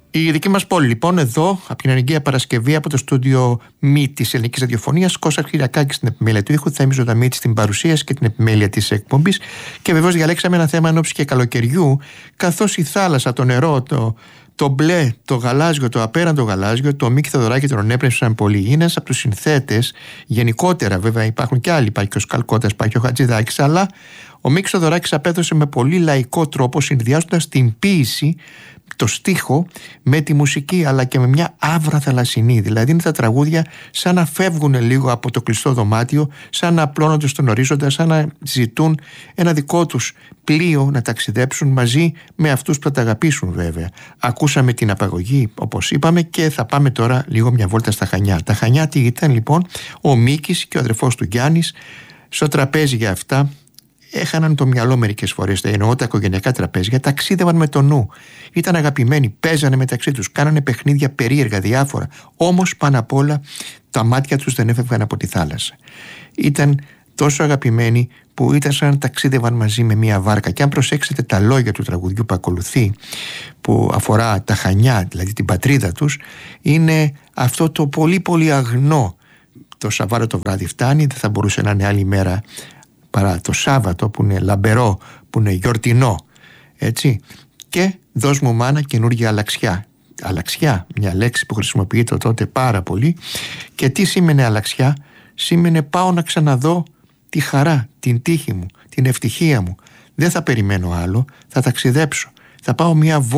Η δική μας πόλη, λοιπόν, εδώ, από την Αναγκαία Παρασκευή, από το στούντιο Μη της Ελληνικής Ραδιοφωνίας, Κώστας Χιλιακάκης στην επιμέλεια του ήχου, Θέμης Ζωνταμίτης στην παρουσίαση και την επιμέλεια της εκπομπής. Και βεβαίως διαλέξαμε ένα θέμα εν ώψη και καλοκαιριού, καθώς η θάλασσα, το νερό, το μπλε, το γαλάζιο, το απέραντο γαλάζιο, το Μίκη Θεοδωράκη τον έπνευσαν πολύ. Είναι ένας από τους συνθέτες, γενικότερα βέβαια υπάρχουν και άλλοι, υπάρχει και ο Σκαλκώτας, υπάρχει και ο Χατζηδάκης, αλλά ο Μίκης Θεοδωράκης απέδωσε με πολύ λαϊκό τρόπο, συνδυάζοντας την ποίηση, το στίχο με τη μουσική, αλλά και με μια άβρα θαλασσινή. Δηλαδή είναι τα τραγούδια σαν να φεύγουν λίγο από το κλειστό δωμάτιο, σαν να απλώνονται στον ορίζοντα, σαν να ζητούν ένα δικό τους πλοίο να ταξιδέψουν μαζί με αυτούς που θα τα αγαπήσουν, βέβαια. Ακούσαμε την απαγωγή, όπως είπαμε, και θα πάμε τώρα λίγο μια βόλτα στα Χανιά. Τα Χανιά τι ήταν, λοιπόν? Ο Μίκης και ο αδερφός του Γιάννης στο τραπέζι για αυτά έχαναν το μυαλό μερικές φορές. Εννοώ τα οικογενειακά τραπέζια, ταξίδευαν με το νου. Ήταν αγαπημένοι, παίζανε μεταξύ τους, κάνανε παιχνίδια περίεργα, διάφορα. Όμως πάνω απ' όλα τα μάτια τους δεν έφευγαν από τη θάλασσα. Ήταν τόσο αγαπημένοι που ήταν σαν να ταξίδευαν μαζί με μια βάρκα. Και αν προσέξετε τα λόγια του τραγουδιού που ακολουθεί, που αφορά τα Χανιά, δηλαδή την πατρίδα τους, είναι αυτό το πολύ πολύ αγνό. Το Σαββάτο το βράδυ φτάνει, δεν θα μπορούσε να είναι άλλη μέρα παρά το Σάββατο που είναι λαμπερό, που είναι γιορτινό, έτσι. Και δώσ' μου μάνα καινούργια αλλαξιά. Αλλαξιά, μια λέξη που χρησιμοποιείται τότε πάρα πολύ. Και τι σήμαινε αλλαξιά? Σήμαινε πάω να ξαναδώ τη χαρά, την τύχη μου, την ευτυχία μου. Δεν θα περιμένω άλλο, θα ταξιδέψω. Θα πάω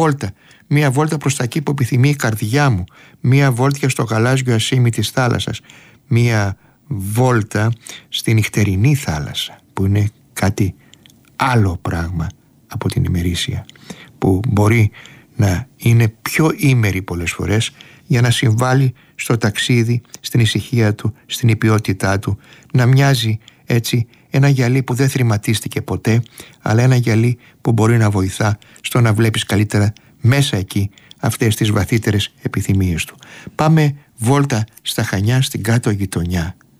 μια βόλτα προς τα εκεί που επιθυμεί η καρδιά μου. Μια βόλτια στο γαλάζιο ασίμι της θάλασσας. Μια βόλτα στη νυχτερινή θάλασσα, που είναι κάτι άλλο πράγμα από την ημερήσια, που μπορεί να είναι πιο ήμερη πολλές φορές για να συμβάλλει στο ταξίδι, στην ησυχία του, στην υπιότητά του, να μοιάζει έτσι ένα γυαλί που δεν θρηματίστηκε ποτέ, αλλά ένα γυαλί που μπορεί να βοηθά στο να βλέπεις καλύτερα μέσα εκεί αυτές τις βαθύτερες επιθυμίες του. Πάμε βόλτα στα Χανιά, στην κάτω γειτονιά.